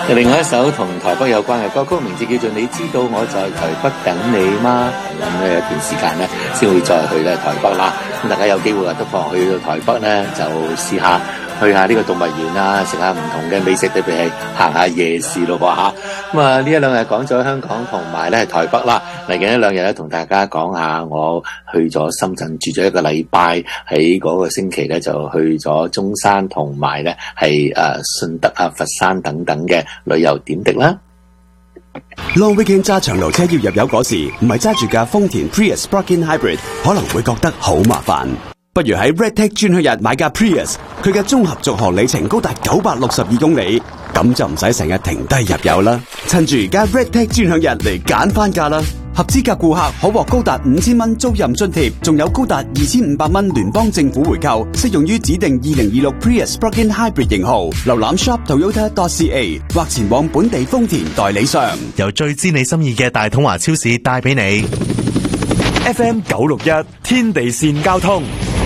另外一首同台北有關嘅歌曲，名字叫做《你知道我在台北等你嗎》。咁咧有段時間咧，先會再去咧台北啦。咁大家有機會啊，不妨去到台北咧，就試下去下呢個動物園啊，食下唔同嘅美食，特別係行下夜市咯噃嚇。咁啊，呢一兩日講咗香港同埋咧台北啦，嚟緊一兩日咧，同大家講下我去咗深圳住咗一個禮拜，喺嗰個星期咧就去咗中山同埋咧係順德啊、佛山等等嘅旅遊點滴啦。 Long weekend 揸長途車要入油嗰時，唔係揸住架豐田 Prius Plug-in Hybrid， 可能會覺得好麻煩。不如喺 Redtech 專享日買架 Prius， 佢嘅綜合續航里程高達962公里，咁就唔使成日停低入油啦。趁住而家 Redtech 專享日嚟揀翻價啦！合資格顧客可獲高達5000蚊租賃津貼，仲有高達2500蚊聯邦政府回購，適用於指定2026 Prius Plug-in Hybrid 型號。瀏覽 shop.toyota.ca 或前往本地豐田代理商。 由最知你心意嘅大統華超市帶俾你。FM 961天地線交通。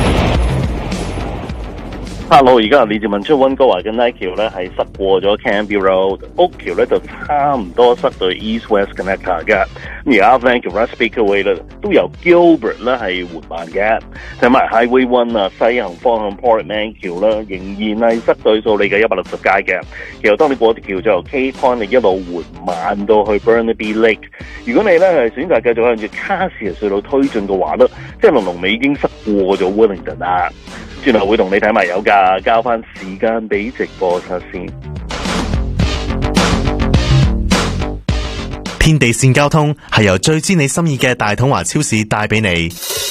Hello， 而家李志文出溫哥華嘅 Night 橋咧係塞過咗 Cambie Road， 屋橋咧就差唔多塞到 East West Connector 嘅。咁而家 Vancouver Speakaway 咧都由 Gilbert 咧係緩慢嘅，睇埋 Highway 1啊西行方向 Portman 橋啦，仍然係塞到數你嘅160街嘅。其實當你過條橋就由 Cape Point 你一路緩慢到去 Burnaby Lake。如果你咧係選擇繼續向住卡士隧道推進嘅話咧，即係龍尾已經塞過咗 Wellington 啦。轉頭會同你睇埋有價，交翻時間俾直播室先。 天地線交通係由最知你心意嘅大統華超市帶俾你。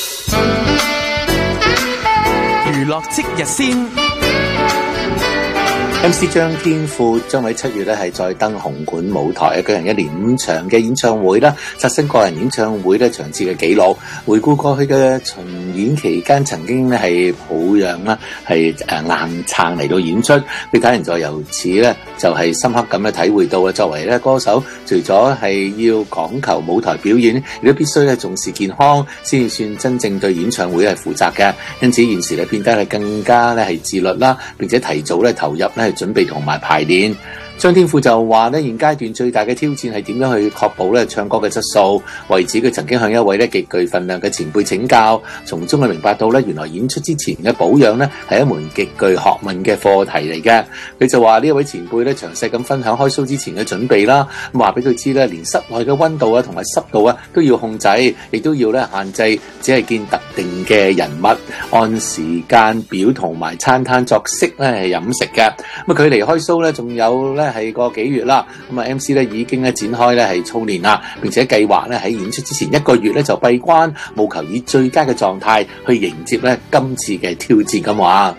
娛樂即日先。 MC 張天賦將喺7月咧係再登紅館舞台，舉行一連5場嘅演唱會啦，刷新個人演唱會咧場次嘅紀錄。回顧過去嘅巡演期間，曾經咧係抱恙啦，係硬撐嚟到演出。佢睇人就由此咧就係深刻咁咧體會到啊，作為咧歌手，除咗係要講求舞台表演，亦都必須咧重視健康，先至算真正對演唱會係負責嘅。因此現時咧變得係更加咧係自律啦，並且提早咧投入咧準備同埋排練。張天賦就話咧，現階段最大嘅挑戰係點樣去確保咧唱歌嘅質素。為此佢曾經向一位咧極具份量嘅前輩請教，從中佢明白到咧原來演出之前嘅保養咧係一門極具學問嘅課題嚟嘅。佢就話呢一位前輩咧詳細咁分享開 show 之前嘅準備啦，咁話俾佢知咧連室內嘅溫度啊同埋濕度啊都要控制，亦都要咧限制只係見特定嘅人物，按時間表同埋餐攤作息咧係飲食嘅。咁佢離開 show 咧仲有咧係個幾月啦，咁啊 MC 咧已經咧展開咧係操練啦，並且計劃咧喺演出之前1個月咧就閉關，務求以最佳嘅狀態去迎接咧今次嘅挑戰咁話。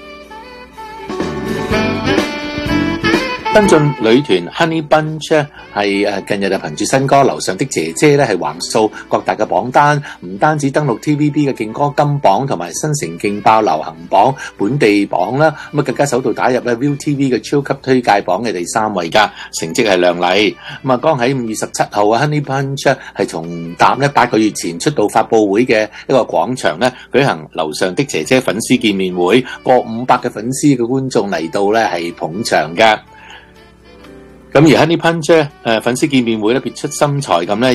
跟進女團 Honey Bunch 係近日就憑住新歌《樓上的姐姐》咧係橫掃各大嘅榜單，唔單止登陸 TVB 嘅勁歌金榜同埋新城勁爆流行榜本地榜啦，咁啊更加首度打入咧 ViuTV 嘅超級推介榜嘅第3位㗎，成績係亮麗。咁啊，剛喺5月17號啊 Honey Bunch 係重踏咧8個月前出道發佈會嘅一個廣場咧舉行《樓上的姐姐》粉絲見面會，過500嘅粉絲嘅觀眾嚟到咧係捧場㗎。咁而 Honey Punch 粉絲見面會咧別出心裁咁咧。